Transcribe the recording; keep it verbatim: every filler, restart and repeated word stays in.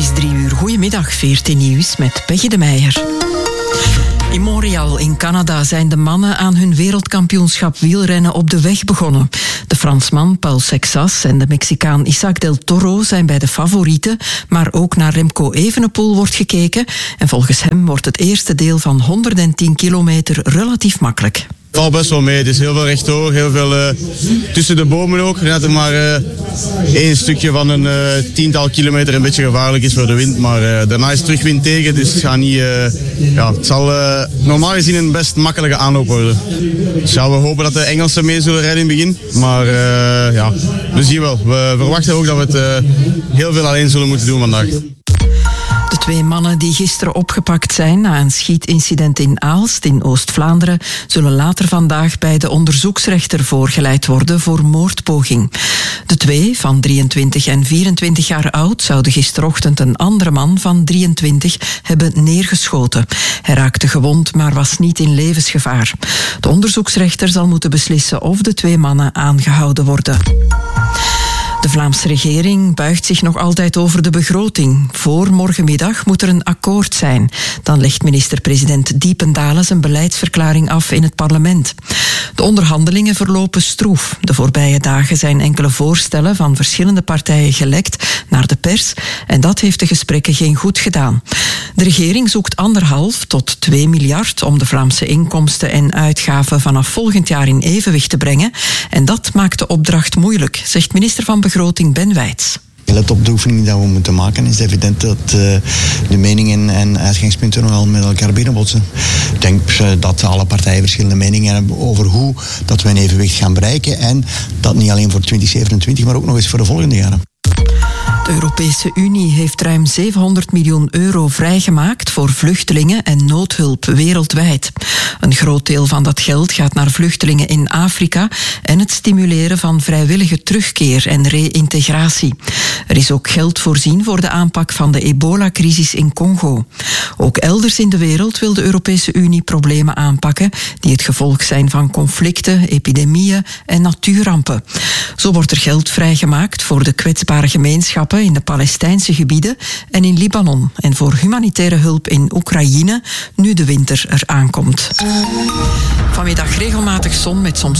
is drie uur. Goedemiddag, veertien Nieuws met Peggy de Meijer. In Montreal in Canada zijn de mannen aan hun wereldkampioenschap wielrennen op de weg begonnen. De Fransman Paul Sexas en de Mexicaan Isaac del Toro zijn bij de favorieten, maar ook naar Remco Evenepoel wordt gekeken. En volgens hem wordt het eerste deel van honderdtien kilometer relatief makkelijk. Het valt best wel mee. Het is heel veel rechtdoor, heel veel uh, tussen de bomen ook. Net er maar uh, één stukje van een uh, tiental kilometer een beetje gevaarlijk is voor de wind. Maar uh, daarna is het terug wind tegen, dus het gaat niet... Uh, ja, het zal uh, normaal gezien een best makkelijke aanloop worden. Dus ja, we hopen dat de Engelsen mee zullen rijden in het begin. Maar uh, ja, we zien wel. We verwachten ook dat we het uh, heel veel alleen zullen moeten doen vandaag. De twee mannen die gisteren opgepakt zijn na een schietincident in Aalst in Oost-Vlaanderen zullen later vandaag bij de onderzoeksrechter voorgeleid worden voor moordpoging. De twee, van drieëntwintig en vierentwintig jaar oud, zouden gisterochtend een andere man van drieëntwintig hebben neergeschoten. Hij raakte gewond, maar was niet in levensgevaar. De onderzoeksrechter zal moeten beslissen of de twee mannen aangehouden worden. De Vlaamse regering buigt zich nog altijd over de begroting. Voor morgenmiddag moet er een akkoord zijn. Dan legt minister-president Diependalen zijn beleidsverklaring af in het parlement. De onderhandelingen verlopen stroef. De voorbije dagen zijn enkele voorstellen van verschillende partijen gelekt naar de pers en dat heeft de gesprekken geen goed gedaan. De regering zoekt anderhalf tot twee miljard om de Vlaamse inkomsten en uitgaven vanaf volgend jaar in evenwicht te brengen. En dat maakt de opdracht moeilijk, zegt minister van Begroting Ben Wijts. Let op de oefening die we moeten maken. Het is evident dat uh, de meningen en uitgangspunten nogal met elkaar binnenbotsen. Ik denk uh, dat alle partijen verschillende meningen hebben over hoe dat we een evenwicht gaan bereiken. En dat niet alleen voor twintig zevenentwintig, maar ook nog eens voor de volgende jaren. De Europese Unie heeft ruim zevenhonderd miljoen euro vrijgemaakt voor vluchtelingen en noodhulp wereldwijd. Een groot deel van dat geld gaat naar vluchtelingen in Afrika en het stimuleren van vrijwillige terugkeer en reïntegratie. Er is ook geld voorzien voor de aanpak van de ebola-crisis in Congo. Ook elders in de wereld wil de Europese Unie problemen aanpakken die het gevolg zijn van conflicten, epidemieën en natuurrampen. Zo wordt er geld vrijgemaakt voor de kwetsbare gemeenschappen in de Palestijnse gebieden en in Libanon en voor humanitaire hulp in Oekraïne nu de winter eraan komt. Vanmiddag regelmatig zon met soms